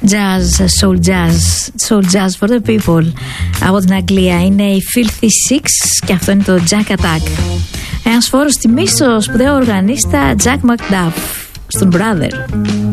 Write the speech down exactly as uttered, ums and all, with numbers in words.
Jazz, soul jazz, soul jazz for the people. Από την Αγγλία είναι η Filthy Six και αυτό είναι το Jack Attack. Ένας φόρος τιμής στο σπουδαίο οργανίστα Jack McDuff, στον Brother.